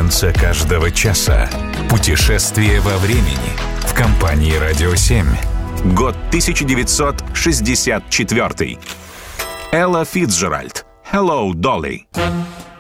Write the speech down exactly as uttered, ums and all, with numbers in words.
конце каждого часа. Путешествие во времени в компании «Радио семь». Год тысяча девятьсот шестьдесят четвёртый. Элла Фицджеральд. «Hello, Dolly».